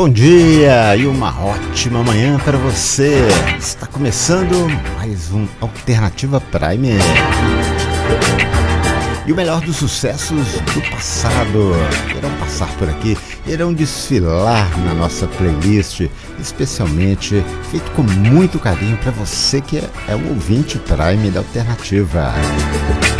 bom dia e uma ótima manhã para você. Está começando mais um Alternativa Prime. E o melhor dos sucessos do passado irão passar por aqui, irão desfilar na nossa playlist, especialmente feito com muito carinho para você que é o ouvinte Prime da Alternativa.